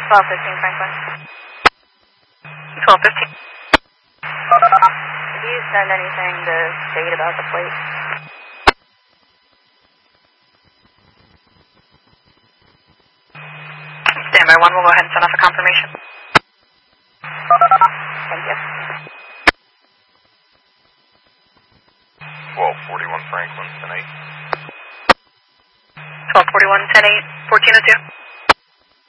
1215 Franklin. 1215. Did you send anything to state about the plate? Standby 1, we'll go ahead and send off a confirmation. Thank you. 1241 Franklin, 10-8. 1241, 10-8, 1402.